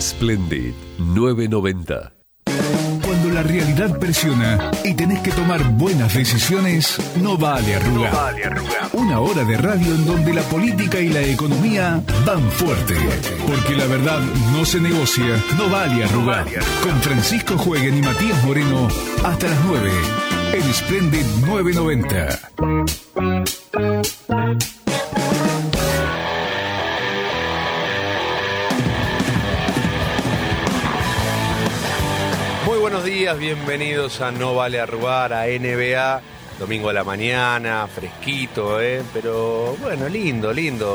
Splendid 990. Cuando la realidad presiona y tenés que tomar buenas decisiones, no vale arrugar. Una hora de radio en donde la política y la economía van fuerte. Porque la verdad no se negocia, no vale arrugar. Con Francisco Jueguen y Matías Moreno hasta las 9 en Splendid 990. Buenos días, bienvenidos a No Vale Arrugar, a NBA, domingo a la mañana, fresquito, pero bueno, lindo,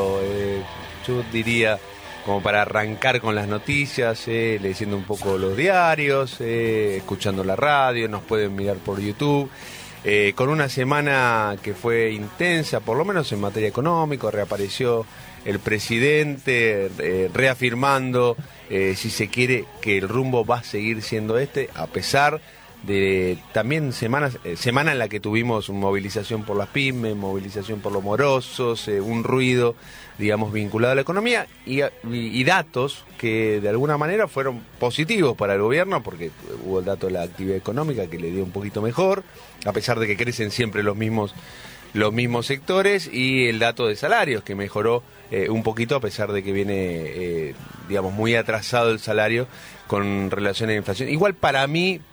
yo diría como para arrancar con las noticias, leyendo un poco los diarios, escuchando la radio, nos pueden mirar por YouTube, con una semana que fue intensa, por lo menos en materia económica, reapareció el presidente reafirmando, si se quiere, que el rumbo va a seguir siendo a pesar de también semana en la que tuvimos movilización por las pymes, movilización por los morosos, un ruido, digamos, vinculado a la economía y datos que de alguna manera fueron positivos para el gobierno, porque hubo el dato de la actividad económica que le dio un poquito mejor, a pesar de que crecen siempre los mismos sectores, y el dato de salarios que mejoró un poquito, a pesar de que viene digamos, muy atrasado el salario con relación a la inflación. Igual para mí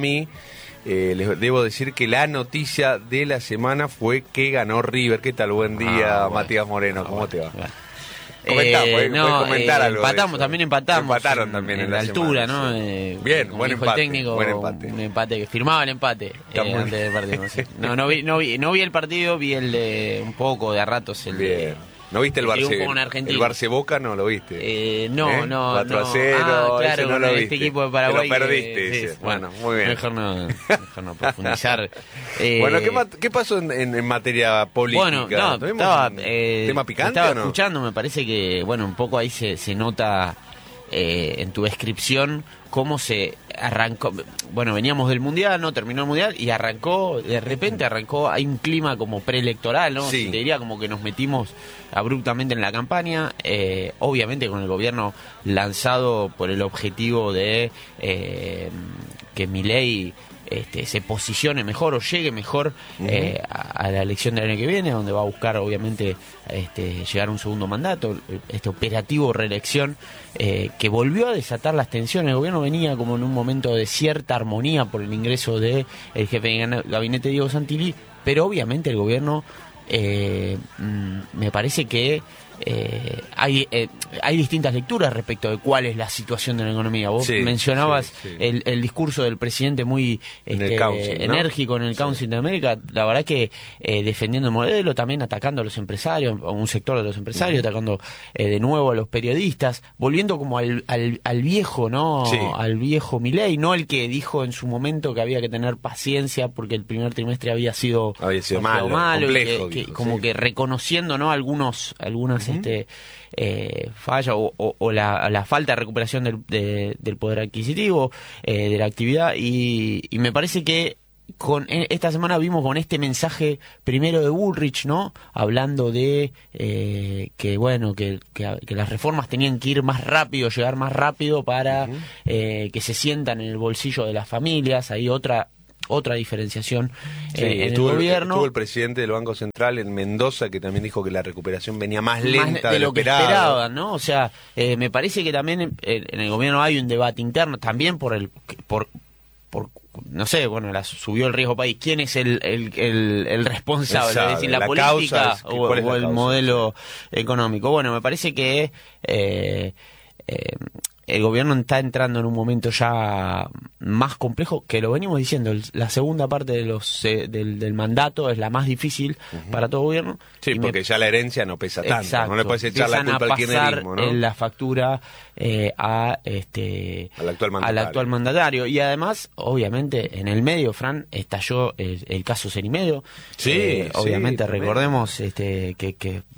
les debo decir que la noticia de la semana fue que ganó River. ¿Qué tal? Buen día, Matías Moreno, ¿cómo te va? Puedes comentar algo. También empatamos. Empataron también en la altura, semana, ¿no? Sí. Bien, buen empate. Técnico, buen empate. Un empate que firmaba el empate antes del partido. Sí. No vi el partido, vi el de un poco de a ratos el bien. ¿No viste el Barce Boca? ¿No lo viste? No. 4-0, claro, no lo viste. Este equipo de Paraguay. Te lo perdiste. Sí, bueno, muy bien. Mejor no profundizar. Bueno, ¿qué pasó en materia política? Bueno, ¿tema picante estaba o no? Escuchando, me parece que, un poco ahí se nota en tu descripción cómo se arrancó. Bueno, veníamos del Mundial, ¿no? Terminó el Mundial y de repente arrancó, hay un clima como preelectoral, ¿no? Sí. Te diría como que nos metimos abruptamente en la campaña, obviamente con el gobierno lanzado por el objetivo de que Milei se posicione mejor o llegue mejor a la elección del año que viene, donde va a buscar obviamente llegar a un segundo mandato, este operativo reelección que volvió a desatar las tensiones. El gobierno venía como en un momento de cierta armonía por el ingreso de el jefe de gabinete Diego Santilli, pero obviamente el gobierno me parece que hay distintas lecturas respecto de cuál es la situación de la economía. Vos mencionabas el discurso del presidente muy enérgico en el Council de América, la verdad que defendiendo el modelo, también atacando a los empresarios, a un sector de los empresarios, atacando de nuevo a los periodistas, volviendo como al viejo, ¿no? Sí. Al viejo Milei, no el que dijo en su momento que había que tener paciencia porque el primer trimestre había sido malo, complejo, como que reconociendo, ¿no? algunas falla o la falta de recuperación del poder adquisitivo, de la actividad, y me parece que esta semana vimos con este mensaje primero de Bullrich, ¿no? Hablando de que las reformas tenían que ir más rápido, llegar más rápido para que se sientan en el bolsillo de las familias. Hay otra diferenciación en el gobierno. Estuvo el presidente del Banco Central en Mendoza, que también dijo que la recuperación venía más lenta de lo que esperaban, ¿no? O sea, me parece que también en el gobierno hay un debate interno, también por no sé, subió el riesgo país. ¿Quién es el responsable? Es decir, la política o el modelo económico. Bueno, me parece que el gobierno está entrando en un momento ya más complejo, que lo venimos diciendo, la segunda parte del mandato es la más difícil para todo gobierno. Sí, porque ya la herencia no pesa tanto. Exacto. No le puedes echar la culpa al kirchnerismo, ¿no? En la factura al actual mandatario. Y además, obviamente, en el medio, Fran, estalló el caso Cerimedo. Sí, obviamente, recordemos que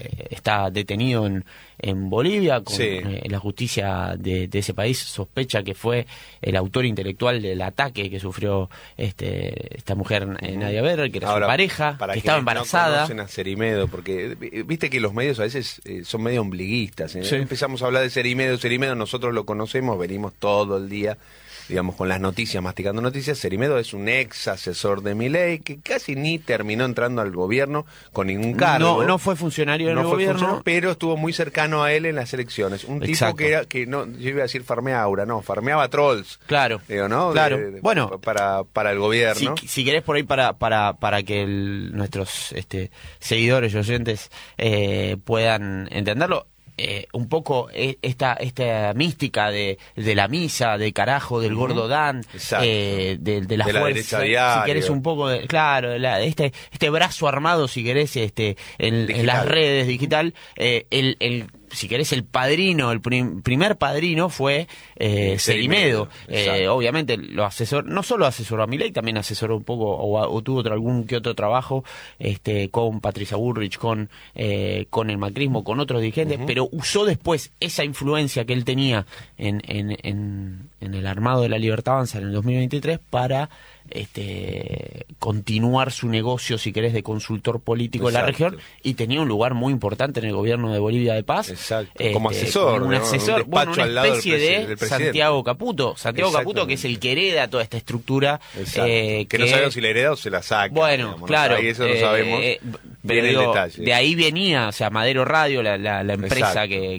está detenido en Bolivia. Sí. La justicia de ese país sospecha que fue el autor intelectual del ataque que sufrió esta mujer, Nadia Berger, que era su pareja, que estaba embarazada. No conocen a Cerimedo, porque viste que los medios a veces son medio ombliguistas. Sí. Empezamos a hablar de Cerimedo, nosotros lo conocemos, venimos todo el día, digamos, con las noticias, masticando noticias. Cerimedo es un ex asesor de Milei que casi ni terminó entrando al gobierno con ningún cargo. No fue funcionario en el gobierno, pero estuvo muy cercano a él en las elecciones. Un Exacto. tipo que no, yo iba a decir farmeaba trolls. Claro. Digo, ¿no? Claro. Bueno, para el gobierno. Si querés por ahí para que nuestros seguidores y oyentes puedan entenderlo. Un poco esta mística de la misa, de carajo, del gordo Dan, de la fuerza, derecha si querés un poco este brazo armado, si querés, en las redes digital, si querés, el padrino, el primer padrino fue Cerimedo. Obviamente no solo asesoró a Milei, también asesoró un poco o tuvo algún que otro trabajo con Patricia Bullrich, con el macrismo, con otros dirigentes, pero usó después esa influencia que él tenía en el armado de la Libertad Avanza en el 2023 para continuar su negocio, si querés, de consultor político en la región, y tenía un lugar muy importante en el gobierno de Bolivia de Paz. Exacto. Como asesor, un asesor, una especie de Santiago Caputo. Santiago Caputo, que es el que hereda toda esta estructura. Que no sabemos si la hereda o se la saca. Bueno, digamos, claro. Ahí eso lo sabemos. Pero el detalle. De ahí venía, o sea, Madero Radio, la empresa que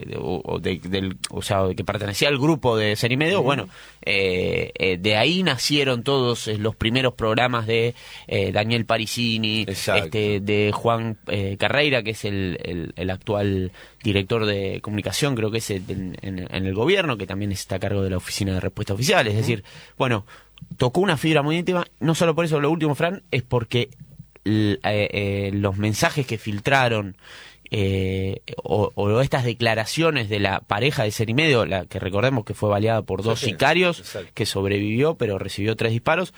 pertenecía al grupo de Cerimedo. Bueno, de ahí nacieron todos los primeros programas de Daniel Parisini, de Juan Carreira, que es el actual director de comunicación, creo que es en el gobierno, que también está a cargo de la Oficina de Respuesta Oficial. Es decir, bueno, tocó una fibra muy íntima. No solo por eso, lo último, Fran, es porque los mensajes que filtraron o estas declaraciones de la pareja de Cerimedo, la que recordemos que fue baleada por dos sicarios, que sobrevivió pero recibió 3 disparos,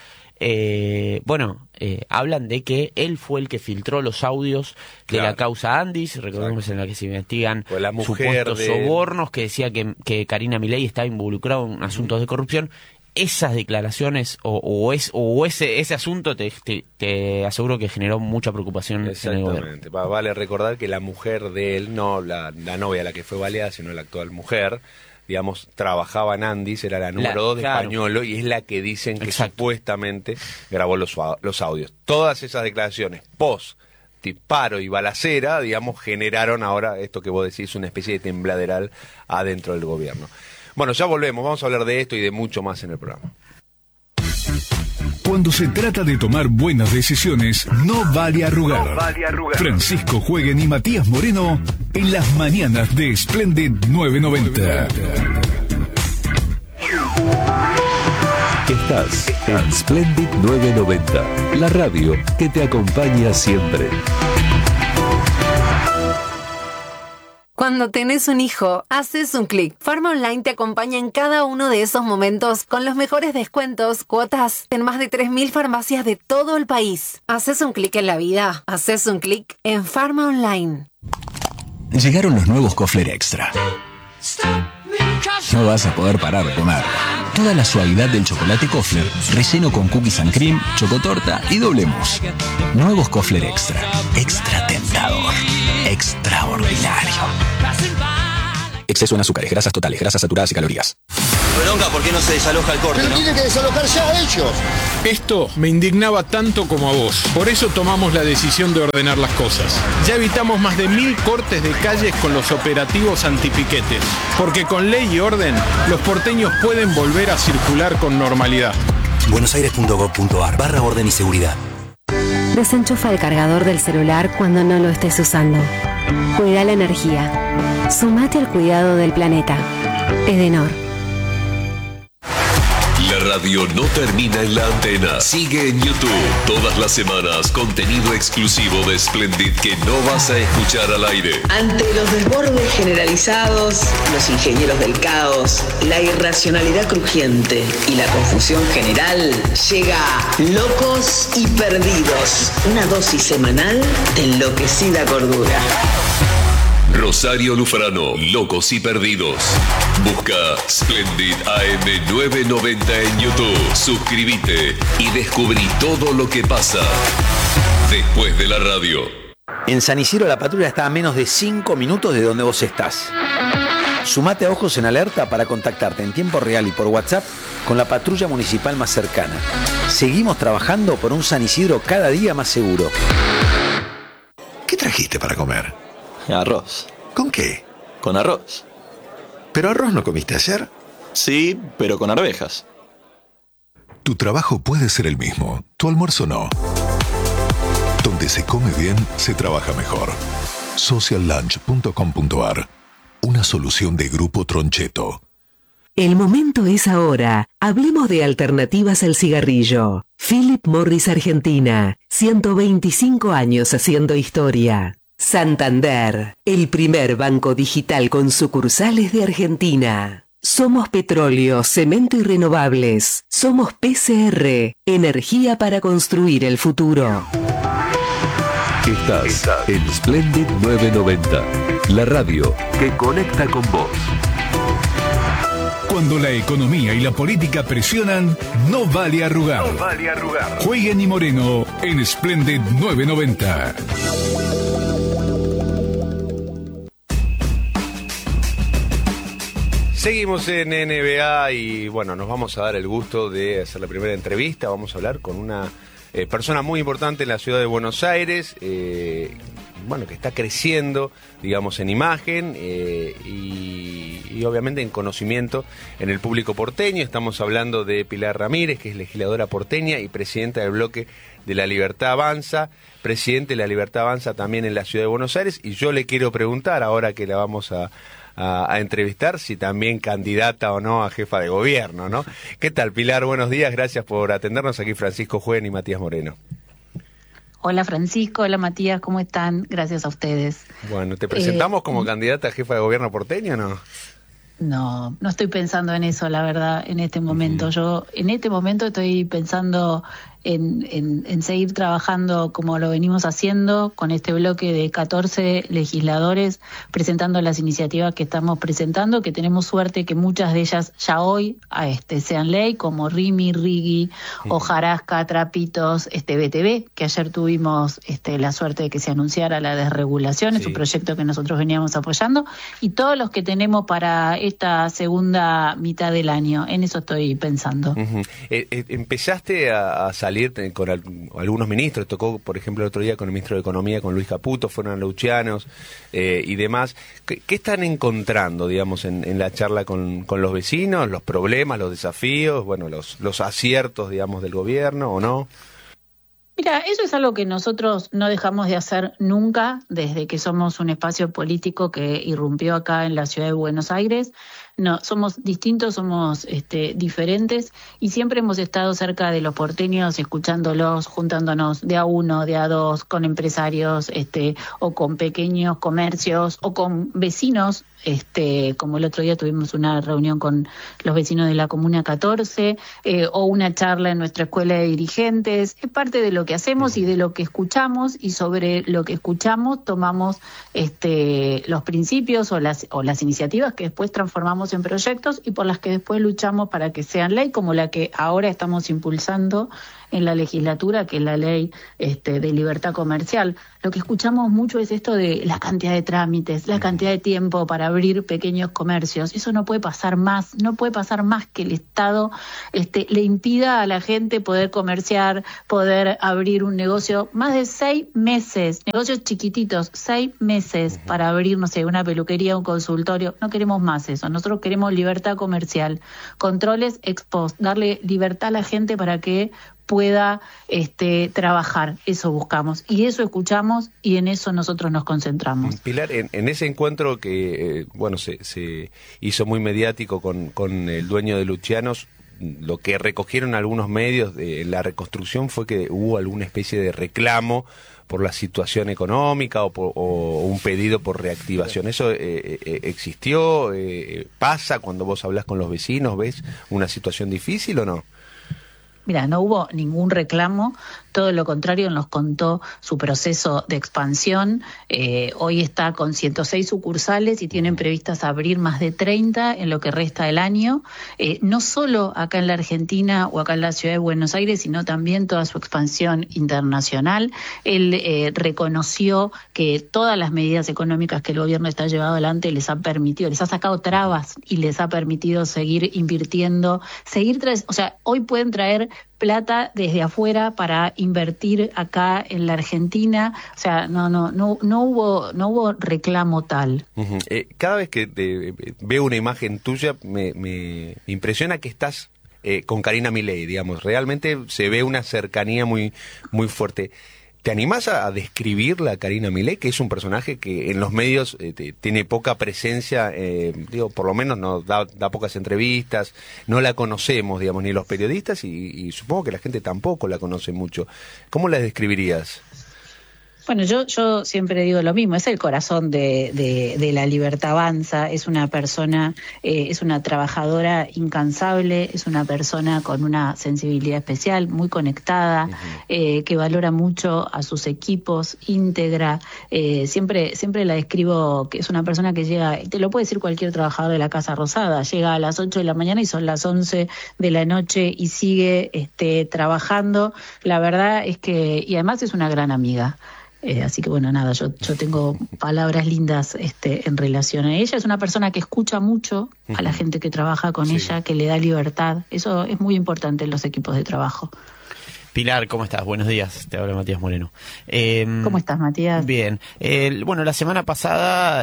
hablan de que él fue el que filtró los audios de la causa Andis, recordemos en la que se investigan supuestos sobornos, que decía que Karina Milei estaba involucrada en asuntos de corrupción. Esas declaraciones o ese asunto te aseguro que generó mucha preocupación en el gobierno. Exactamente. Vale recordar que la mujer de él, no la novia a la que fue baleada, sino la actual mujer, digamos, trabajaba en Andis, era la número 2 de Españolo, y es la que dicen que supuestamente grabó los audios. Todas esas declaraciones disparo y balacera, digamos, generaron ahora esto que vos decís, una especie de tembladeral adentro del gobierno. Bueno, ya volvemos, vamos a hablar de esto y de mucho más en el programa. Cuando se trata de tomar buenas decisiones, no vale arrugar. Francisco Jueguen y Matías Moreno en las mañanas de Splendid 990. Estás en Splendid 990, la radio que te acompaña siempre. Cuando tenés un hijo, haces un clic. Pharma Online te acompaña en cada uno de esos momentos con los mejores descuentos, cuotas en más de 3.000 farmacias de todo el país. Haces un clic en la vida, haces un clic en Pharma Online. Llegaron los nuevos Kofler Extra. No vas a poder parar de comer. Toda la suavidad del chocolate Kofler, relleno con cookies and cream, chocotorta y doble mousse. Nuevos Kofler Extra. Extra tentador. Extraordinario. Exceso en azúcares, grasas totales, grasas saturadas y calorías. Bronca, ¿por qué no se desaloja el corte, pero no? Tiene que desalojar ya a ellos. Esto me indignaba tanto como a vos. Por eso tomamos la decisión de ordenar las cosas. Ya evitamos más de 1.000 cortes de calles con los operativos antipiquetes. Porque con ley y orden, los porteños pueden volver a circular con normalidad. buenosaires.gov.ar/orden y seguridad. Desenchufa el cargador del celular cuando no lo estés usando. Cuida la energía. Sumate al cuidado del planeta. Edenor. La radio no termina en la antena. Sigue en YouTube. Todas las semanas, contenido exclusivo de Splendid que no vas a escuchar al aire. Ante los desbordes generalizados, los ingenieros del caos, la irracionalidad crujiente y la confusión general, llega Locos y Perdidos. Una dosis semanal de enloquecida cordura. Rosario Lufrano, Locos y Perdidos. Busca Splendid AM 990 en YouTube. Suscríbete y descubrí todo lo que pasa después de la radio. En San Isidro la patrulla está a menos de 5 minutos de donde vos estás. Sumate a Ojos en Alerta para contactarte en tiempo real y por WhatsApp con la patrulla municipal más cercana. Seguimos trabajando por un San Isidro cada día más seguro. ¿Qué trajiste para comer? Arroz. ¿Con qué? Con arroz. ¿Pero arroz no comiste ayer? Sí, pero con arvejas. Tu trabajo puede ser el mismo, tu almuerzo no. Donde se come bien, se trabaja mejor. Sociallunch.com.ar. Una solución de Grupo Troncheto. El momento es ahora. Hablemos de alternativas al cigarrillo. Philip Morris Argentina. 125 años haciendo historia. Santander, el primer banco digital con sucursales de Argentina. Somos petróleo, cemento y renovables. Somos PCR, energía para construir el futuro. Estás en Splendid 990, la radio que conecta con vos. Cuando la economía y la política presionan, no vale arrugar. Jueguen y Moreno en Splendid 990. Seguimos en NBA y bueno, nos vamos a dar el gusto de hacer la primera entrevista. Vamos a hablar con una persona muy importante en la ciudad de Buenos Aires, bueno, que está creciendo, digamos, en imagen y obviamente en conocimiento en el público porteño. Estamos hablando de Pilar Ramírez, que es legisladora porteña y presidenta del bloque de La Libertad Avanza, presidente de La Libertad Avanza también en la ciudad de Buenos Aires. Y yo le quiero preguntar, ahora que la vamos a entrevistar, si también candidata o no a jefa de gobierno, ¿no? ¿Qué tal, Pilar? Buenos días, gracias por atendernos. Aquí Francisco Juen y Matías Moreno. Hola Francisco, hola Matías, ¿cómo están? Gracias a ustedes. Bueno, ¿te presentamos como candidata a jefa de gobierno porteño o no? No estoy pensando en eso, la verdad, en este momento. Yo en este momento estoy pensando en seguir trabajando como lo venimos haciendo, con este bloque de 14 legisladores, presentando las iniciativas que estamos presentando, que tenemos suerte que muchas de ellas ya hoy sean ley, como RIMI, RIGI, hojarasca, trapitos, BTV, que ayer tuvimos la suerte de que se anunciara la desregulación, sí. Es un proyecto que nosotros veníamos apoyando, y todos los que tenemos para esta segunda mitad del año, en eso estoy pensando. Empezaste a salir con algunos ministros, tocó por ejemplo el otro día con el ministro de Economía, con Luis Caputo, fueron luchianos y demás. ¿Qué están encontrando, digamos, en la charla con los vecinos, los problemas, los desafíos, bueno, los aciertos, digamos, del gobierno o no? Mira, eso es algo que nosotros no dejamos de hacer nunca desde que somos un espacio político que irrumpió acá en la ciudad de Buenos Aires. No, somos distintos, somos diferentes y siempre hemos estado cerca de los porteños, escuchándolos, juntándonos de a uno, de a dos, con empresarios, o con pequeños comercios, o con vecinos, como el otro día tuvimos una reunión con los vecinos de la Comuna 14, o una charla en nuestra escuela de dirigentes. Es parte de lo que hacemos y de lo que escuchamos, y sobre lo que escuchamos tomamos los principios o las iniciativas que después transformamos en proyectos y por las que después luchamos para que sean ley, como la que ahora estamos impulsando en la legislatura, que es la ley de libertad comercial. Lo que escuchamos mucho es esto de la cantidad de trámites, la cantidad de tiempo para abrir pequeños comercios. Eso no puede pasar más, que el Estado le impida a la gente poder comerciar, poder abrir un negocio. Más de 6 meses, negocios chiquititos, 6 meses para abrir, no sé, una peluquería, un consultorio. No queremos más eso. Nosotros queremos libertad comercial, controles ex post, darle libertad a la gente para que pueda trabajar. Eso buscamos y eso escuchamos y en eso nosotros nos concentramos. Pilar, en ese encuentro que se hizo muy mediático con el dueño de Luchianos, lo que recogieron algunos medios de la reconstrucción fue que hubo alguna especie de reclamo por la situación económica o un pedido por reactivación. ¿Eso existió? ¿Pasa cuando vos hablas con los vecinos? ¿Ves una situación difícil o no? Mira, no hubo ningún reclamo, todo lo contrario, nos contó su proceso de expansión. Hoy está con 106 sucursales y tienen previstas abrir más de 30 en lo que resta del año, no solo acá en la Argentina o acá en la ciudad de Buenos Aires, sino también toda su expansión internacional. Él reconoció que todas las medidas económicas que el gobierno está llevando adelante les ha permitido, les ha sacado trabas y les ha permitido seguir invirtiendo, o sea, hoy pueden traer plata desde afuera para invertir acá en la Argentina. O sea, no hubo reclamo tal. Uh-huh. Cada vez que veo una imagen tuya me impresiona que estás con Karina Milei, digamos. Realmente se ve una cercanía muy, muy fuerte. ¿Te animás a describirla a Karina Milei, que es un personaje que en los medios tiene poca presencia, por lo menos no da pocas entrevistas, no la conocemos, digamos, ni los periodistas y supongo que la gente tampoco la conoce mucho? ¿Cómo la describirías? Bueno, yo siempre digo lo mismo, es el corazón de La Libertad Avanza, es una persona, es una trabajadora incansable, es una persona con una sensibilidad especial, muy conectada, que valora mucho a sus equipos, íntegra, siempre la describo que es una persona que llega, te lo puede decir cualquier trabajador de la Casa Rosada, llega a las 8 de la mañana y son las 11 de la noche y sigue trabajando. La verdad es que, y además es una gran amiga. Así que bueno, nada, yo tengo palabras lindas en relación a ella. Es una persona que escucha mucho a la gente que trabaja con ella, que le da libertad. Eso es muy importante en los equipos de trabajo. Pilar, ¿cómo estás? Buenos días, te habla Matías Moreno. ¿Cómo estás, Matías? Bien. Bueno, la semana pasada,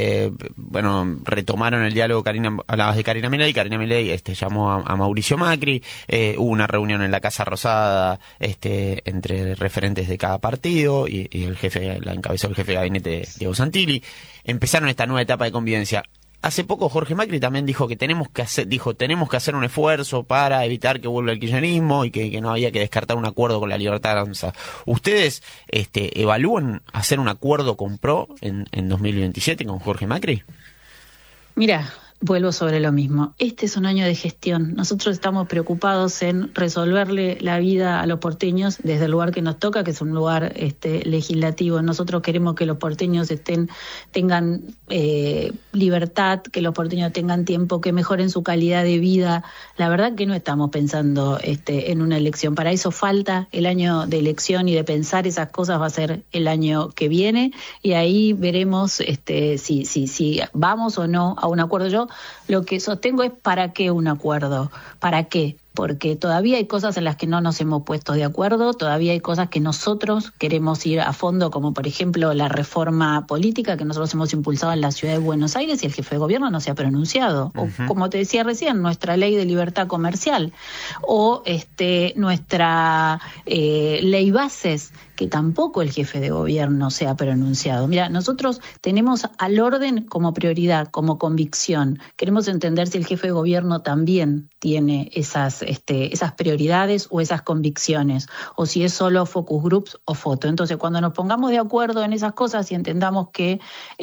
retomaron el diálogo. Hablabas de Karina Milei llamó a Mauricio Macri, hubo una reunión en la Casa Rosada entre referentes de cada partido y la encabezó el jefe de gabinete, Diego Santilli. Empezaron esta nueva etapa de convivencia. Hace poco Jorge Macri también dijo que tenemos que hacer un esfuerzo para evitar que vuelva el kirchnerismo y que no había que descartar un acuerdo con La Libertad Avanza. ¿Ustedes evalúan hacer un acuerdo con PRO en 2027 con Jorge Macri? Mira, vuelvo sobre lo mismo. Este es un año de gestión. Nosotros estamos preocupados en resolverle la vida a los porteños desde el lugar que nos toca, que es un lugar legislativo. Nosotros queremos que los porteños tengan libertad, que los porteños tengan tiempo, que mejoren su calidad de vida. La verdad que no estamos pensando en una elección. Para eso falta el año de elección y de pensar esas cosas va a ser el año que viene y ahí veremos si vamos o no a un acuerdo. Yo lo que sostengo es ¿para qué un acuerdo? ¿Para qué? Porque todavía hay cosas en las que no nos hemos puesto de acuerdo, todavía hay cosas que nosotros queremos ir a fondo, como por ejemplo la reforma política que nosotros hemos impulsado en la ciudad de Buenos Aires y el jefe de gobierno no se ha pronunciado. O, como te decía recién, nuestra ley de libertad comercial o nuestra ley bases, que tampoco el jefe de gobierno se ha pronunciado. Mira, nosotros tenemos al orden como prioridad, como convicción. Queremos entender si el jefe de gobierno también tiene esas prioridades o esas convicciones, o si es solo focus groups o foto. Entonces, cuando nos pongamos de acuerdo en esas cosas y entendamos que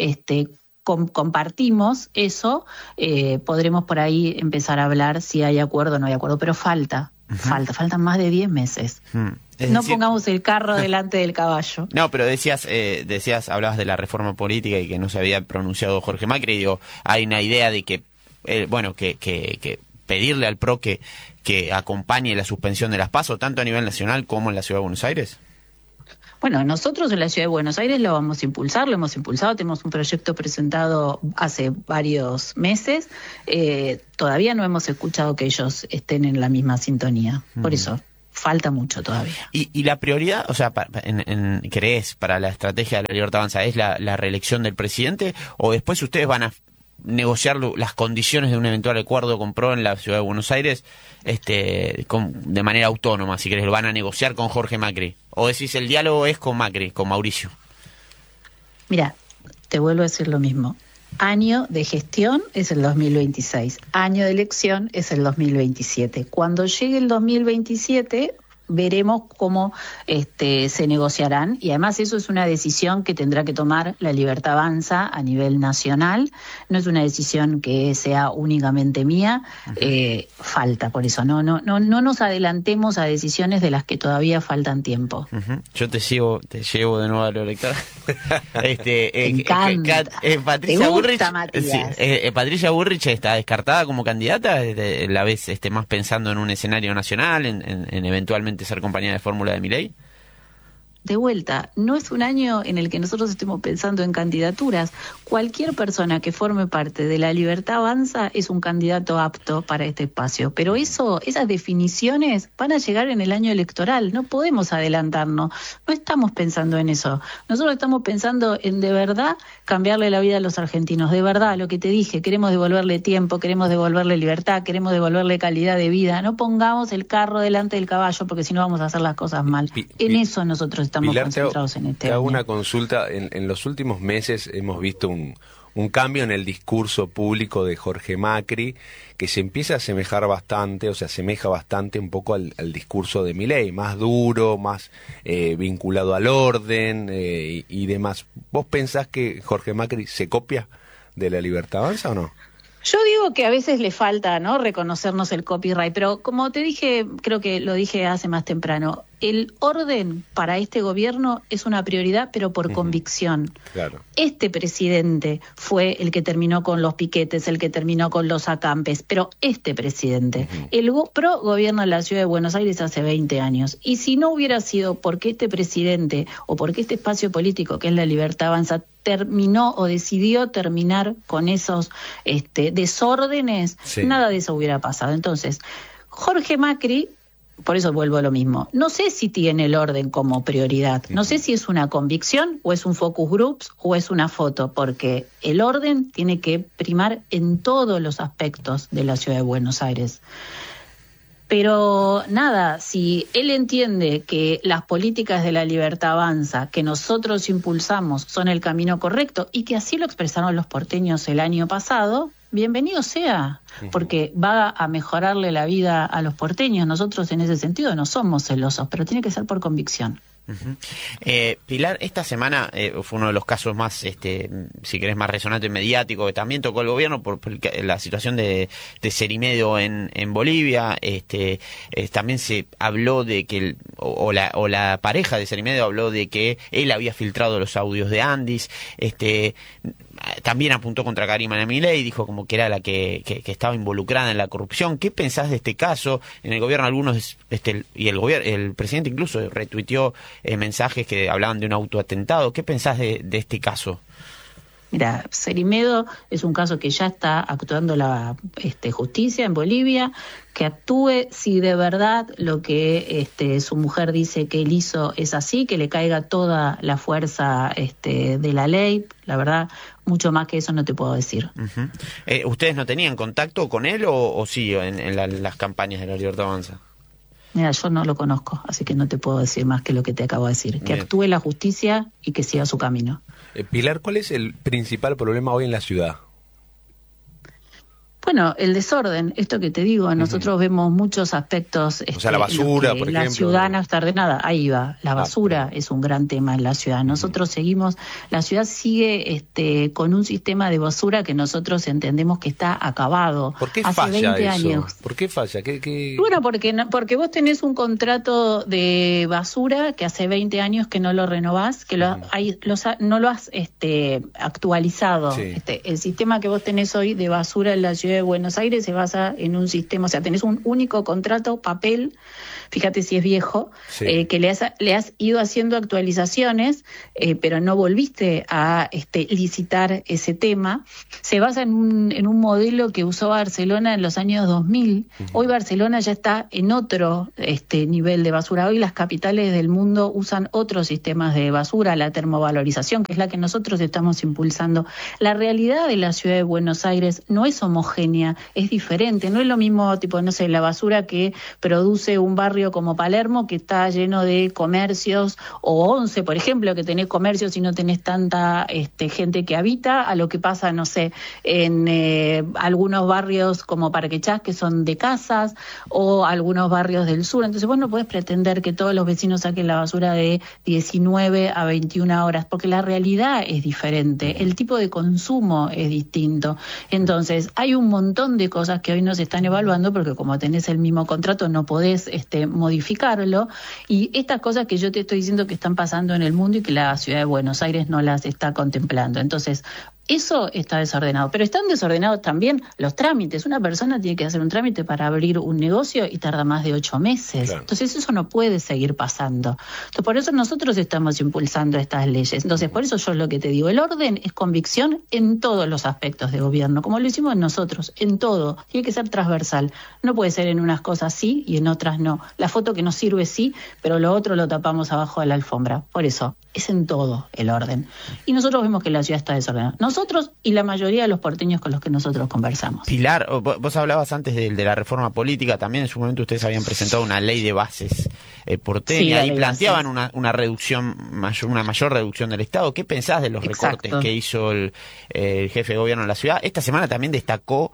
compartimos eso, podremos por ahí empezar a hablar si hay acuerdo o no hay acuerdo, pero faltan más de 10 meses. No pongamos el carro delante del caballo. No, pero decías, hablabas de la reforma política y que no se había pronunciado Jorge Macri. Digo, hay una idea de que pedirle al PRO que acompañe la suspensión de las PASO, tanto a nivel nacional como en la Ciudad de Buenos Aires. Bueno, nosotros en la Ciudad de Buenos Aires lo vamos a impulsar, lo hemos impulsado, tenemos un proyecto presentado hace varios meses, todavía no hemos escuchado que ellos estén en la misma sintonía, por eso falta mucho todavía. ¿Y la prioridad, o sea, crees para la estrategia de La Libertad Avanza, es la reelección del presidente o después ustedes van a negociar las condiciones de un eventual acuerdo con PRO en la Ciudad de Buenos Aires de manera autónoma, si querés, lo van a negociar con Jorge Macri? ¿O decís el diálogo es con Macri, con Mauricio? Mira, te vuelvo a decir lo mismo. Año de gestión es el 2026, año de elección es el 2027. Cuando llegue el 2027 veremos cómo se negociarán, y además eso es una decisión que tendrá que tomar La Libertad Avanza a nivel nacional, no es una decisión que sea únicamente mía. Falta, por eso no nos adelantemos a decisiones de las que todavía faltan tiempo. Yo te llevo de nuevo a lo electoral. encanta. Patricia Bullrich, Matías. Patricia Bullrich está descartada como candidata, la vez más pensando en un escenario nacional, en eventualmente ser compañera de fórmula de Milei. De vuelta, no es un año en el que nosotros estemos pensando en candidaturas. Cualquier persona que forme parte de La Libertad Avanza es un candidato apto para este espacio. Pero esas definiciones van a llegar en el año electoral. No podemos adelantarnos. No estamos pensando en eso. Nosotros estamos pensando en de verdad cambiarle la vida a los argentinos. De verdad, lo que te dije, queremos devolverle tiempo, queremos devolverle libertad, queremos devolverle calidad de vida. No pongamos el carro delante del caballo, porque si no vamos a hacer las cosas mal. En eso nosotros estamos Pilar, concentrados en este te hago año. una consulta. En los últimos meses hemos visto un cambio en el discurso público de Jorge Macri, que se empieza a asemeja bastante un poco al discurso de Milei, más duro, más vinculado al orden y demás. ¿Vos pensás que Jorge Macri se copia de La Libertad Avanza o no? Yo digo que a veces le falta, ¿no?, reconocernos el copyright, pero como te dije, creo que lo dije hace más temprano, el orden para este gobierno es una prioridad, pero por convicción. Claro. Este presidente fue el que terminó con los piquetes, el que terminó con los acampes, pero este presidente, el PRO gobierna la ciudad de Buenos Aires hace 20 años, y si no hubiera sido porque este presidente o porque este espacio político que es La Libertad Avanza terminó o decidió terminar con esos desórdenes, nada de eso hubiera pasado. Entonces, Jorge Macri, por eso vuelvo a lo mismo, no sé si tiene el orden como prioridad, no sé si es una convicción o es un focus groups o es una foto, porque el orden tiene que primar en todos los aspectos de la ciudad de Buenos Aires. Pero nada, si él entiende que las políticas de La Libertad Avanza que nosotros impulsamos son el camino correcto y que así lo expresaron los porteños el año pasado, bienvenido sea, porque va a mejorarle la vida a los porteños. Nosotros en ese sentido no somos celosos, pero tiene que ser por convicción. Pilar, esta semana fue uno de los casos más, si querés, más resonante y mediático que también tocó el gobierno por la situación de Cerimedo en Bolivia. También se habló de que la pareja de Cerimedo habló de que él había filtrado los audios de Andis. También apuntó contra Karima Milei, dijo como que era la que estaba involucrada en la corrupción. ¿Qué pensás de este caso? En el gobierno algunos y el presidente incluso retuiteó mensajes que hablaban de un autoatentado. ¿Qué pensás de este caso? Mira, Cerimedo es un caso que ya está actuando la justicia en Bolivia, que actúe si de verdad lo que su mujer dice que él hizo es así, que le caiga toda la fuerza de la ley. La verdad, mucho más que eso no te puedo decir. ¿Ustedes no tenían contacto con él o sí en las campañas de La Libertad Avanza? Mira, yo no lo conozco, así que no te puedo decir más que lo que te acabo de decir. Que actúe la justicia y que siga su camino. Pilar, ¿cuál es el principal problema hoy en la ciudad? Bueno, el desorden, esto que te digo, nosotros vemos muchos aspectos. O sea, la basura, por ejemplo. La ciudad no está ordenada, ahí va. La basura es un gran tema en la ciudad. Nosotros la ciudad sigue con un sistema de basura que nosotros entendemos que está acabado. ¿Por qué hace falla 20 eso? años. ¿Por qué falla? ¿Qué? Bueno, porque vos tenés un contrato de basura que hace 20 años que no lo renovás, que no lo has actualizado. Sí. El sistema que vos tenés hoy de basura en la ciudad de Buenos Aires se basa en un sistema, o sea, tenés un único contrato, papel, fíjate si es viejo, que le has ido haciendo actualizaciones, pero no volviste a licitar ese tema. Se basa en un modelo que usó Barcelona en los años 2000. Hoy Barcelona ya está en otro nivel de basura. Hoy las capitales del mundo usan otros sistemas de basura, la termovalorización, que es la que nosotros estamos impulsando. La realidad de la ciudad de Buenos Aires no es homogénea homogénea, es diferente. No es lo mismo, tipo, no sé, la basura que produce un barrio como Palermo, que está lleno de comercios, o Once, por ejemplo, que tenés comercios y no tenés tanta gente que habita, a lo que pasa, no sé, en algunos barrios como Parque Chas, que son de casas, o algunos barrios del sur. Entonces vos no podés pretender que todos los vecinos saquen la basura de 19 a 21 horas, porque la realidad es diferente, el tipo de consumo es distinto. Entonces hay un montón de cosas que hoy no se están evaluando, porque como tenés el mismo contrato no podés modificarlo, y estas cosas que yo te estoy diciendo que están pasando en el mundo y que la ciudad de Buenos Aires no las está contemplando. Entonces, eso está desordenado, pero están desordenados también los trámites. Una persona tiene que hacer un trámite para abrir un negocio y tarda más de 8 meses. Claro. Entonces eso no puede seguir pasando. Entonces, por eso nosotros estamos impulsando estas leyes. Entonces, por eso yo lo que te digo, el orden es convicción en todos los aspectos de gobierno, como lo hicimos nosotros, en todo. Tiene que ser transversal. No puede ser en unas cosas sí y en otras no. La foto que nos sirve sí, pero lo otro lo tapamos abajo de la alfombra. Por eso, es en todo el orden. Y nosotros vemos que la ciudad está desordenada. Nosotros y la mayoría de los porteños con los que nosotros conversamos. Pilar, vos hablabas antes de la reforma política, también en su momento ustedes habían presentado una ley de bases porteña, y planteaban una reducción, una mayor reducción del Estado. ¿Qué pensás de los recortes que hizo el jefe de gobierno de la ciudad? Esta semana también destacó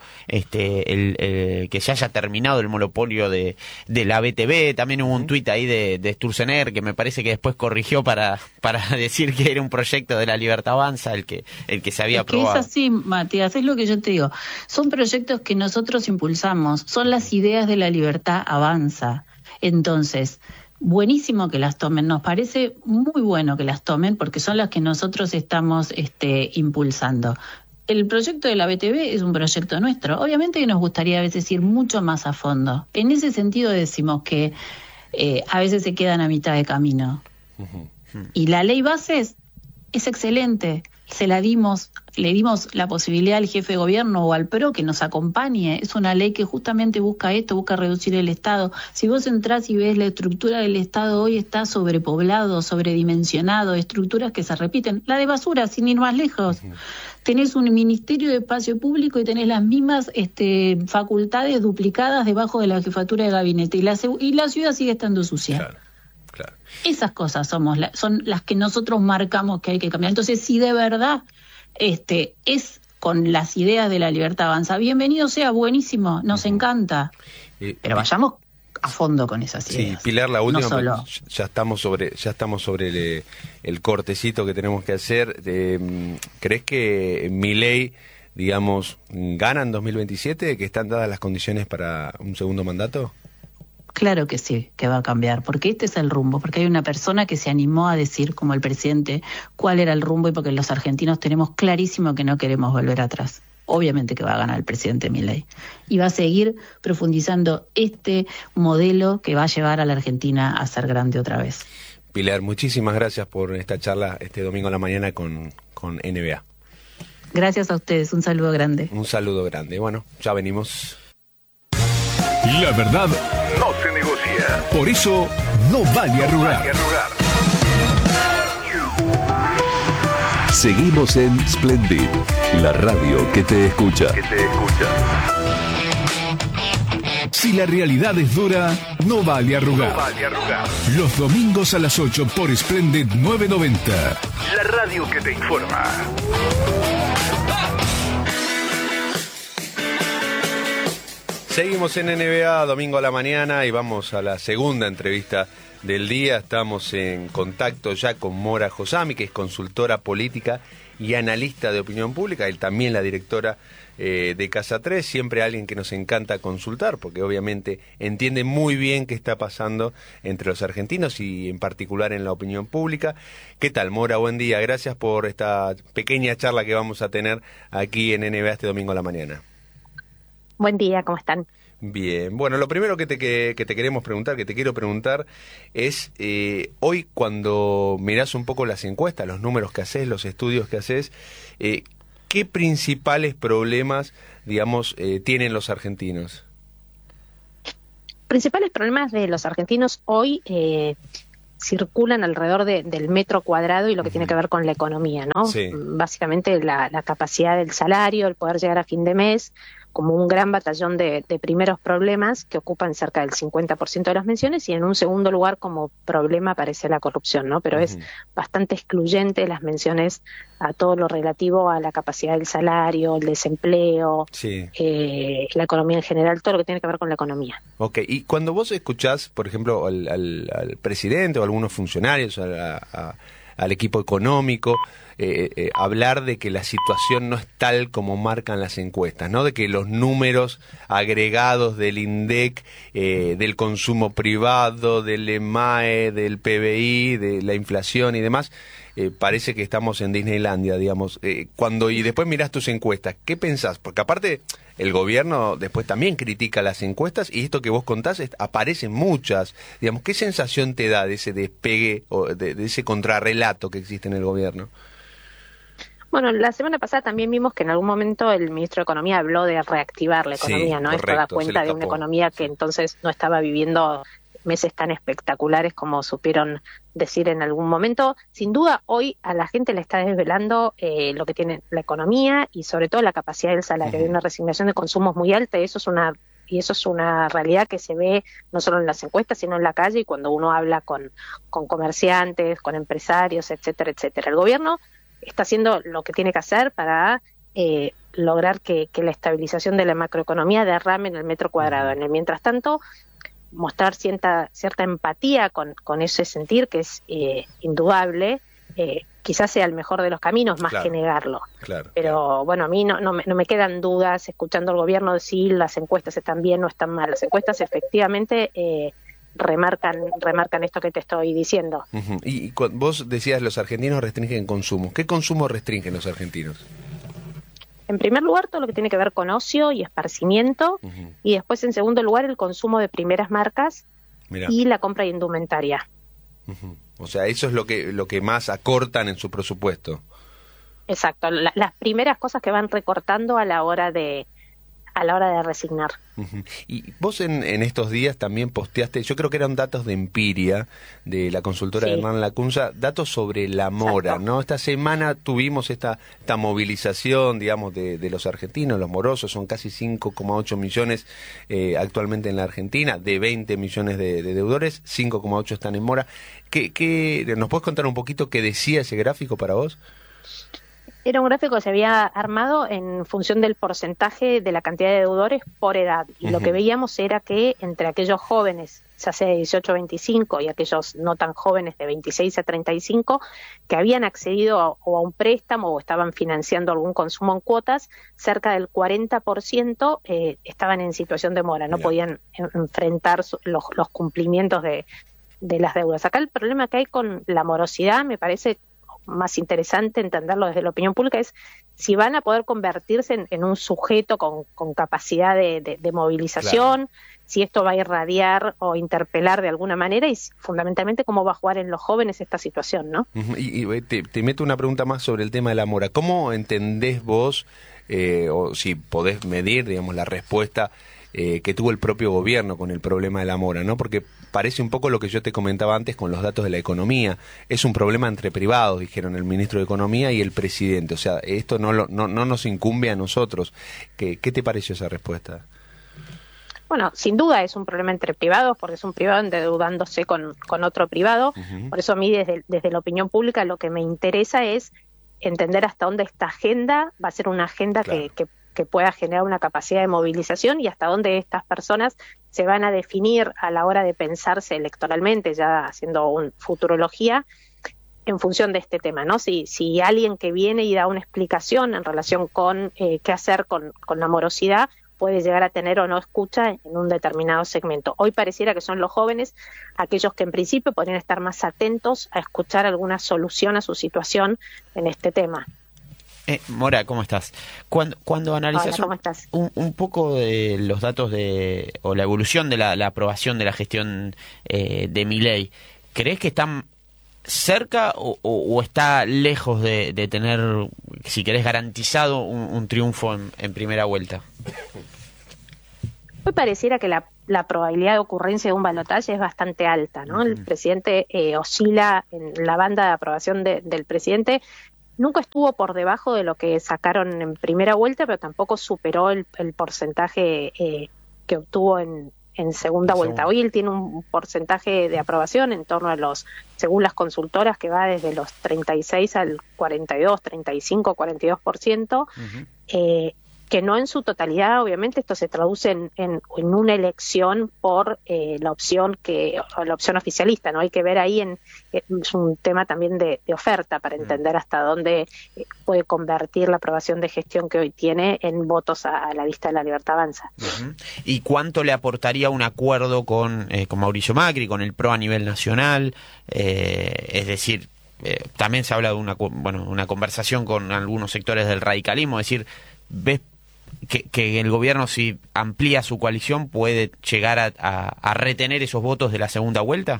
que se haya terminado el monopolio de la BTV. También hubo un tuit ahí de Sturzenegger que me parece que después corrigió para decir que era un proyecto de la Libertad Avanza el que se había aprobado. Es así, Matías, es lo que yo te digo. Son proyectos que nosotros impulsamos, son las ideas de la Libertad Avanza. Entonces, buenísimo que las tomen, nos parece muy bueno que las tomen porque son las que nosotros estamos impulsando. El proyecto de la BTV es un proyecto nuestro. Obviamente que nos gustaría a veces ir mucho más a fondo. En ese sentido decimos que a veces se quedan a mitad de camino. Y la ley bases es excelente. Le dimos la posibilidad al jefe de gobierno o al PRO que nos acompañe. Es una ley que justamente busca esto, busca reducir el Estado. Si vos entrás y ves la estructura del Estado hoy está sobrepoblado, sobredimensionado, estructuras que se repiten. La de basura, sin ir más lejos. Tenés un Ministerio de Espacio Público y tenés las mismas facultades duplicadas debajo de la jefatura de gabinete. Y la ciudad sigue estando sucia. Claro. Esas cosas son las que nosotros marcamos que hay que cambiar. Entonces, si de verdad es con las ideas de la Libertad Avanza, bienvenido sea, buenísimo, nos encanta. Pero vayamos a fondo con esas ideas. Sí, Pilar, la última, no ya estamos sobre el cortecito que tenemos que hacer. ¿Crees que Milei, digamos, gana en 2027, que están dadas las condiciones para un segundo mandato? Claro que sí, que va a cambiar, porque este es el rumbo, porque hay una persona que se animó a decir, como el presidente, cuál era el rumbo y porque los argentinos tenemos clarísimo que no queremos volver atrás. Obviamente que va a ganar el presidente Milei y va a seguir profundizando este modelo que va a llevar a la Argentina a ser grande otra vez. Pilar, muchísimas gracias por esta charla este domingo a la mañana con NBA. Gracias a ustedes, un saludo grande. Un saludo grande. Bueno, ya venimos. La verdad no se negocia. Por eso no vale arrugar. Seguimos en Splendid, la radio que te escucha. Si la realidad es dura, no vale arrugar. Los domingos a las 8 por Splendid 990. La radio que te informa. Seguimos en NBA, domingo a la mañana, y vamos a la segunda entrevista del día. Estamos en contacto ya con Mora Josami, que es consultora política y analista de opinión pública, él también la directora de Casa 3, siempre alguien que nos encanta consultar, porque obviamente entiende muy bien qué está pasando entre los argentinos y en particular en la opinión pública. ¿Qué tal, Mora? Buen día, gracias por esta pequeña charla que vamos a tener aquí en NBA este domingo a la mañana. Buen día, ¿cómo están? Bien, bueno, lo primero que te quiero preguntar es, hoy cuando mirás un poco las encuestas, los números que haces, los estudios que haces, ¿qué principales problemas, digamos, tienen los argentinos? Principales problemas de los argentinos hoy circulan alrededor del metro cuadrado y lo que tiene que ver con la economía, ¿no? Sí. Básicamente la capacidad del salario, el poder llegar a fin de mes, como un gran batallón de primeros problemas que ocupan cerca del 50% de las menciones, y en un segundo lugar como problema aparece la corrupción, ¿no? Pero es bastante excluyente las menciones a todo lo relativo a la capacidad del salario, el desempleo, la economía en general, todo lo que tiene que ver con la economía. Ok, y cuando vos escuchás, por ejemplo, al presidente o a algunos funcionarios, al equipo económico, hablar de que la situación no es tal como marcan las encuestas, ¿no? De que los números agregados del INDEC, del consumo privado, del EMAE, del PBI, de la inflación y demás, parece que estamos en Disneylandia, digamos. Y después mirás tus encuestas, ¿qué pensás? Porque aparte el gobierno después también critica las encuestas, y esto que vos contás aparecen muchas. Digamos, ¿qué sensación te da de ese despegue o de ese contrarrelato que existe en el gobierno? Bueno, la semana pasada también vimos que en algún momento el ministro de Economía habló de reactivar la economía, ¿no? Correcto, esto da cuenta de una economía que entonces no estaba viviendo meses tan espectaculares como supieron decir en algún momento. Sin duda, hoy a la gente le está desvelando lo que tiene la economía y sobre todo la capacidad del salario. Hay una resignación de consumos muy alta, y eso es una realidad que se ve no solo en las encuestas, sino en la calle y cuando uno habla con comerciantes, con empresarios, etcétera, etcétera. El gobierno está haciendo lo que tiene que hacer para lograr que la estabilización de la macroeconomía derrame en el metro cuadrado. En el mientras tanto, mostrar cierta empatía con ese sentir que es indudable, quizás sea el mejor de los caminos, más que negarlo. Pero bueno, a mí no me quedan dudas, escuchando al gobierno decir las encuestas están bien, no están mal. Las encuestas efectivamente remarcan esto que te estoy diciendo. Y vos decías los argentinos restringen consumo. ¿Qué consumo restringen los argentinos? En primer lugar, todo lo que tiene que ver con ocio y esparcimiento, y después, en segundo lugar, el consumo de primeras marcas y la compra de indumentaria. O sea, eso es lo que más acortan en su presupuesto. Exacto, las primeras cosas que van recortando a la hora de resignar. Y vos en estos días también posteaste, yo creo que eran datos de Empiria, de la consultora Hernán Lacunza, datos sobre la mora. Exacto. ¿No? Esta semana tuvimos esta movilización, digamos, de los argentinos, los morosos, son casi 5,8 millones actualmente en la Argentina, de 20 millones de deudores, 5,8 están en mora. ¿Nos puedes contar un poquito qué decía ese gráfico para vos? Era un gráfico que se había armado en función del porcentaje de la cantidad de deudores por edad. Y lo que veíamos era que entre aquellos jóvenes, ya sea de 18 a 25, y aquellos no tan jóvenes de 26 a 35, que habían accedido a un préstamo o estaban financiando algún consumo en cuotas, cerca del 40% estaban en situación de mora, no podían enfrentar los cumplimientos de las deudas. Acá el problema que hay con la morosidad, me parece más interesante entenderlo desde la opinión pública, es si van a poder convertirse en un sujeto con capacidad de movilización, si esto va a irradiar o interpelar de alguna manera, y fundamentalmente cómo va a jugar en los jóvenes esta situación, ¿no? Y te meto una pregunta más sobre el tema de la mora. ¿Cómo entendés vos, o si podés medir, digamos, la respuesta que tuvo el propio gobierno con el problema de la mora, ¿no? Porque parece un poco lo que yo te comentaba antes con los datos de la economía. Es un problema entre privados, dijeron el ministro de Economía y el presidente. O sea, esto no nos incumbe a nosotros. ¿Qué te pareció esa respuesta? Bueno, sin duda es un problema entre privados, porque es un privado endeudándose con otro privado. Por eso a mí, desde la opinión pública, lo que me interesa es entender hasta dónde esta agenda va a ser una agenda que pueda generar una capacidad de movilización, y hasta dónde estas personas se van a definir a la hora de pensarse electoralmente, ya haciendo futurología, en función de este tema, ¿no? Si alguien que viene y da una explicación en relación con qué hacer con la morosidad, puede llegar a tener o no escucha en un determinado segmento. Hoy pareciera que son los jóvenes aquellos que en principio podrían estar más atentos a escuchar alguna solución a su situación en este tema. Mora, ¿cómo estás? Cuando analizas un poco de los datos o la evolución de la aprobación de la gestión de Milei, ¿crees que están cerca o está lejos de tener, si querés, garantizado un triunfo en primera vuelta? Hoy pareciera que la probabilidad de ocurrencia de un balotaje es bastante alta, ¿no? El presidente oscila en la banda de aprobación del presidente nunca estuvo por debajo de lo que sacaron en primera vuelta, pero tampoco superó el porcentaje que obtuvo en segunda vuelta. Hoy él tiene un porcentaje de aprobación en torno a según las consultoras, que va desde los 36 al 42, 35, 42%, que no en su totalidad, obviamente esto se traduce en una elección por la opción oficialista, ¿no? Hay que ver ahí, es un tema también de oferta para entender hasta dónde puede convertir la aprobación de gestión que hoy tiene en votos a la lista de La Libertad Avanza. ¿Y cuánto le aportaría un acuerdo con Mauricio Macri, con el PRO a nivel nacional? Es decir, también se habla de una conversación con algunos sectores del radicalismo, es decir, ¿ves que el gobierno, si amplía su coalición, puede llegar a retener esos votos de la segunda vuelta?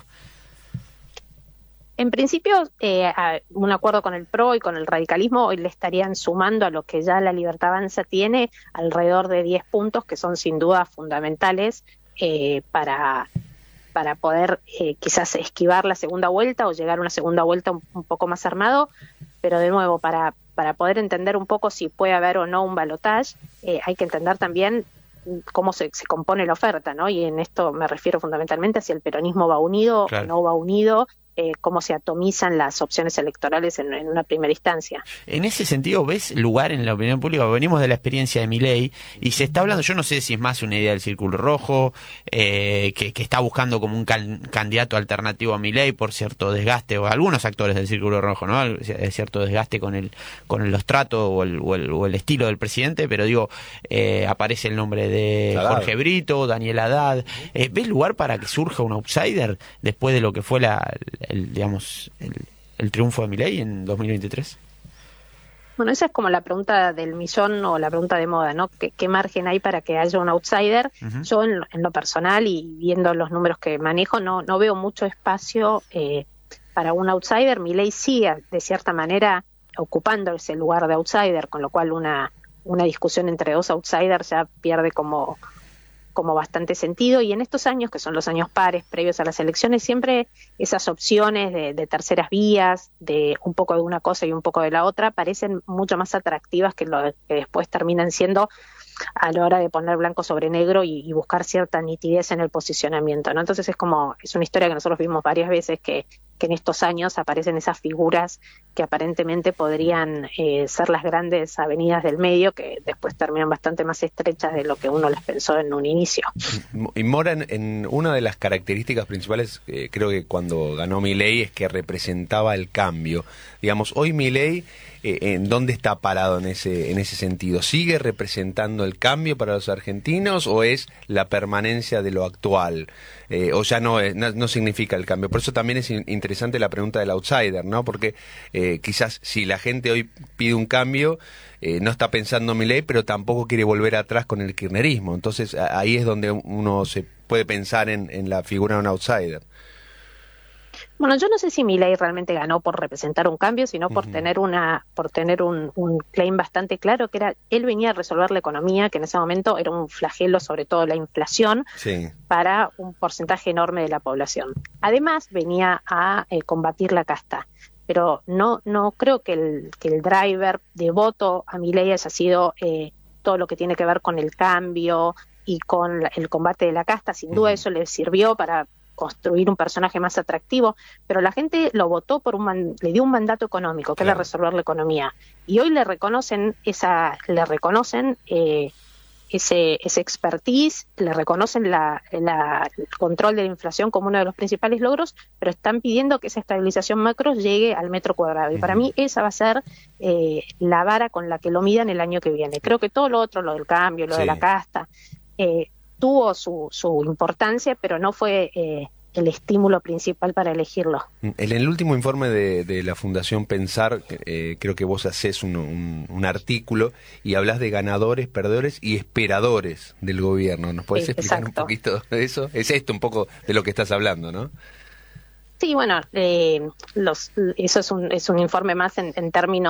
En principio, un acuerdo con el PRO y con el radicalismo hoy le estarían sumando a lo que ya La Libertad Avanza tiene alrededor de 10 puntos, que son sin duda fundamentales para poder quizás esquivar la segunda vuelta o llegar a una segunda vuelta un poco más armado, pero de nuevo, para poder entender un poco si puede haber o no un balotaje, hay que entender también cómo se compone la oferta, ¿no? Y en esto me refiero fundamentalmente a si el peronismo va unido o no va unido, cómo se atomizan las opciones electorales en una primera instancia. En ese sentido, ¿ves lugar en la opinión pública? Venimos de la experiencia de Milei y se está hablando, yo no sé si es más una idea del Círculo Rojo, que está buscando como un candidato alternativo a Milei por cierto desgaste, o algunos actores del Círculo Rojo, ¿no? Cierto desgaste con los tratos o el estilo del presidente, pero digo, aparece el nombre de Jorge Brito, Daniel Haddad. ¿Ves lugar para que surja un outsider después de lo que fue el triunfo de Milei en 2023? Bueno, esa es como la pregunta del millón o la pregunta de moda, ¿no? ¿Qué margen hay para que haya un outsider? Yo en lo personal y viendo los números que manejo no veo mucho espacio para un outsider. Milei sigue de cierta manera ocupando ese lugar de outsider, con lo cual una discusión entre dos outsiders ya pierde como bastante sentido, y en estos años, que son los años pares previos a las elecciones, siempre esas opciones de terceras vías, de un poco de una cosa y un poco de la otra, parecen mucho más atractivas que lo que después terminan siendo a la hora de poner blanco sobre negro y buscar cierta nitidez en el posicionamiento, ¿no? Entonces es una historia que nosotros vimos varias veces, que en estos años aparecen esas figuras que aparentemente podrían ser las grandes avenidas del medio, que después terminan bastante más estrechas de lo que uno les pensó en un inicio. Y Mora, en una de las características principales, creo que cuando ganó Milei, es que representaba el cambio. Digamos, hoy Milei, ¿en dónde está parado en ese sentido? ¿Sigue representando el cambio para los argentinos o es la permanencia de lo actual? O ya no significa el cambio. Por eso también es interesante la pregunta del outsider, ¿no? Porque quizás si la gente hoy pide un cambio, no está pensando en Milei, pero tampoco quiere volver atrás con el kirchnerismo. Entonces ahí es donde uno se puede pensar en la figura de un outsider. Bueno, yo no sé si Milei realmente ganó por representar un cambio, sino por tener un claim bastante claro, que era, él venía a resolver la economía, que en ese momento era un flagelo, sobre todo la inflación, para un porcentaje enorme de la población. Además, venía a combatir la casta. Pero no creo que el driver de voto a Milei haya sido todo lo que tiene que ver con el cambio y con el combate de la casta. Sin duda eso le sirvió para construir un personaje más atractivo, pero la gente lo votó le dio un mandato económico, que era resolver la economía, y hoy le reconocen ese expertise, le reconocen el control de la inflación como uno de los principales logros, pero están pidiendo que esa estabilización macro llegue al metro cuadrado, y para mí esa va a ser la vara con la que lo midan el año que viene. Creo que todo lo otro, lo del cambio, lo de la casta, tuvo su importancia, pero no fue el estímulo principal para elegirlo. En el último informe de la Fundación Pensar, creo que vos hacés un artículo y hablas de ganadores, perdedores y esperadores del gobierno. ¿Nos podés explicar un poquito de eso? Es esto un poco de lo que estás hablando, ¿no? Sí, bueno, eso es un informe más en términos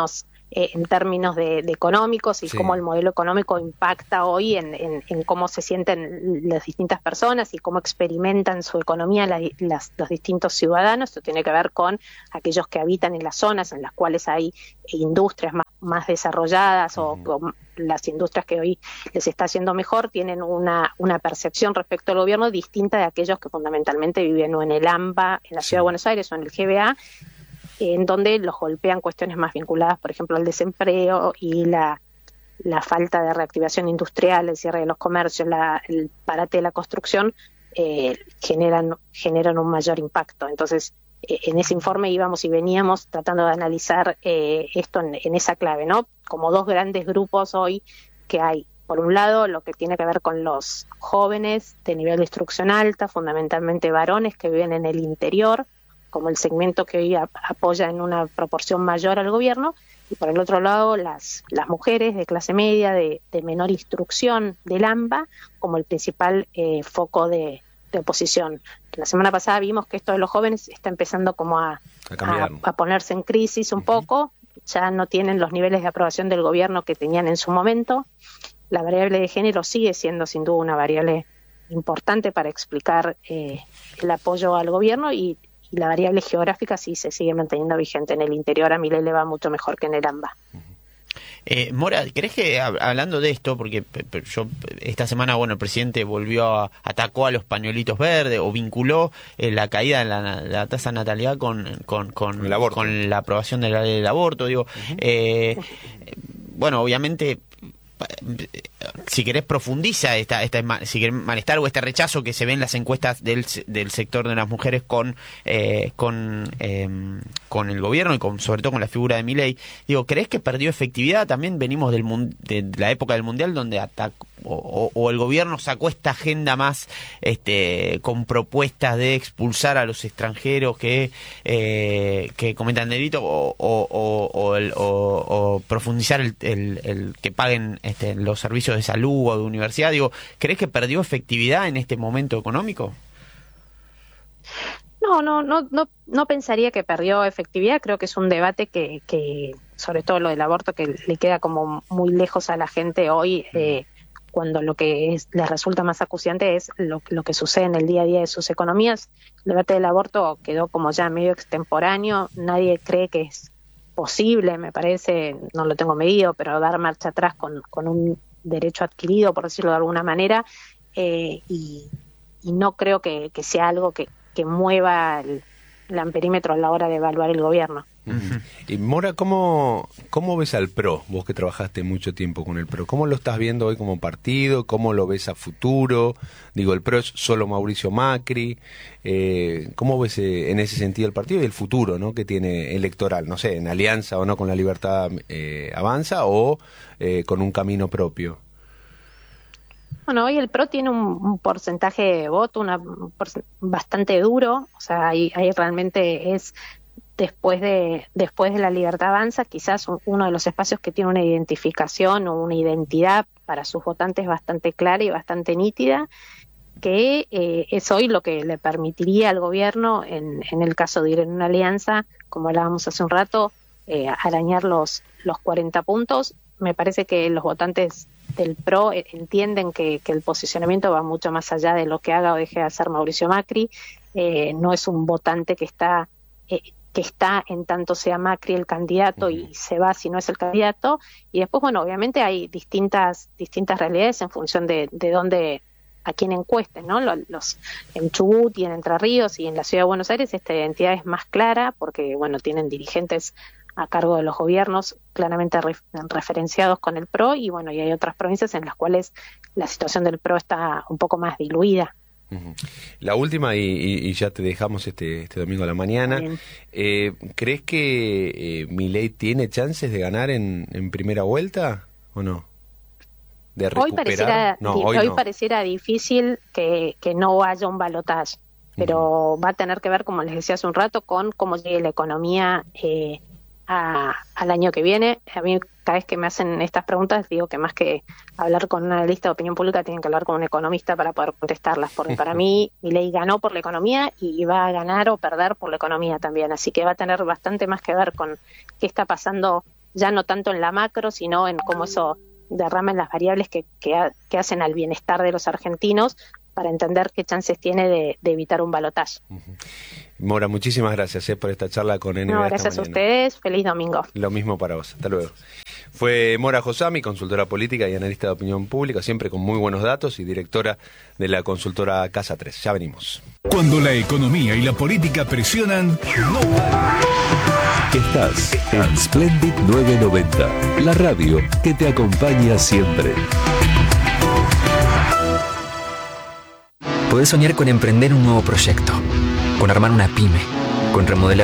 en términos de económicos y cómo el modelo económico impacta hoy en cómo se sienten las distintas personas y cómo experimentan su economía los distintos ciudadanos. Esto tiene que ver con aquellos que habitan en las zonas en las cuales hay industrias más desarrolladas o las industrias que hoy les está haciendo mejor, tienen una percepción respecto al gobierno distinta de aquellos que fundamentalmente viven o en el AMBA, en la Ciudad de Buenos Aires o en el GBA, en donde los golpean cuestiones más vinculadas, por ejemplo, al desempleo y la falta de reactivación industrial, el cierre de los comercios, el parate de la construcción, generan un mayor impacto. Entonces, en ese informe íbamos y veníamos tratando de analizar esto en esa clave, ¿no? Como dos grandes grupos hoy que hay. Por un lado, lo que tiene que ver con los jóvenes de nivel de instrucción alta, fundamentalmente varones que viven en el interior, como el segmento que hoy apoya en una proporción mayor al gobierno, y por el otro lado las mujeres de clase media, de menor instrucción del AMBA, como el principal foco de oposición. La semana pasada vimos que esto de los jóvenes está empezando como a ponerse en crisis un poco, ya no tienen los niveles de aprobación del gobierno que tenían en su momento. La variable de género sigue siendo sin duda una variable importante para explicar el apoyo al gobierno y la variable geográfica sí se sigue manteniendo vigente. En el interior a Milei le va mucho mejor que en el AMBA. Mora, ¿crees que hablando de esto, porque yo esta semana, el presidente atacó a los pañuelitos verdes o vinculó la caída de la tasa de natalidad con la aprobación de la ley del aborto, obviamente, si querés profundiza si querés malestar o este rechazo que se ve en las encuestas del sector de las mujeres con el gobierno y sobre todo con la figura de Milei. ¿Crees que perdió efectividad? También venimos de la época del Mundial donde o el gobierno sacó esta agenda más con propuestas de expulsar a los extranjeros que cometan delito o profundizar el que paguen los servicios de salud o de universidad. ¿Crees que perdió efectividad en este momento económico? No pensaría que perdió efectividad. Creo que es un debate que sobre todo lo del aborto, que le queda como muy lejos a la gente hoy, cuando lo que les resulta más acuciante es lo que sucede en el día a día de sus economías. El debate del aborto quedó como ya medio extemporáneo. Nadie cree que es posible, me parece, no lo tengo medido, pero dar marcha atrás con un derecho adquirido, por decirlo de alguna manera, y no creo que sea algo que mueva el amperímetro a la hora de evaluar el gobierno. Y Mora, ¿cómo ves al PRO? Vos que trabajaste mucho tiempo con el PRO, ¿cómo lo estás viendo hoy como partido? ¿Cómo lo ves a futuro? El PRO es solo Mauricio Macri. ¿Cómo ves en ese sentido el partido y el futuro, ¿no?, que tiene electoral? No sé, en alianza o no con La Libertad Avanza o con un camino propio. Hoy el PRO tiene un porcentaje de voto bastante duro, o sea, ahí realmente es después de La Libertad Avanza, quizás uno de los espacios que tiene una identificación o una identidad para sus votantes bastante clara y bastante nítida, que es hoy lo que le permitiría al gobierno, en el caso de ir en una alianza, como hablábamos hace un rato, arañar los 40 puntos. Me parece que los votantes del PRO entienden que el posicionamiento va mucho más allá de lo que haga o deje de hacer Mauricio Macri. No es un votante que está en tanto sea Macri el candidato y se va si no es el candidato. Y después, obviamente hay distintas realidades en función de dónde, a quién encuesten, ¿no? En Chubut y en Entre Ríos y en la Ciudad de Buenos Aires esta identidad es más clara porque, tienen dirigentes a cargo de los gobiernos claramente referenciados con el PRO y hay otras provincias en las cuales la situación del PRO está un poco más diluida. La última, y ya te dejamos este domingo a la mañana. ¿Crees que Milei tiene chances de ganar en primera vuelta o no? ¿De recuperar? Hoy pareciera difícil que no haya un balotaje, pero va a tener que ver, como les decía hace un rato, con cómo llegue la economía al año que viene. A mí cada vez que me hacen estas preguntas digo que más que hablar con un analista de opinión pública tienen que hablar con un economista para poder contestarlas, porque para mí Milei ganó por la economía y va a ganar o perder por la economía también, así que va a tener bastante más que ver con qué está pasando ya no tanto en la macro, sino en cómo eso derrama en las variables que hacen al bienestar de los argentinos, para entender qué chances tiene de evitar un balotaje. Mora, muchísimas gracias por esta charla con NBA. No, gracias a ustedes, feliz domingo. Lo mismo para vos, hasta luego. Fue Mora Josami, consultora política y analista de opinión pública, siempre con muy buenos datos, y directora de la consultora Casa 3. Ya venimos. Cuando la economía y la política presionan, no Estás en Splendid 990, la radio que te acompaña siempre. Podés soñar con emprender un nuevo proyecto, con armar una pyme, con remodelar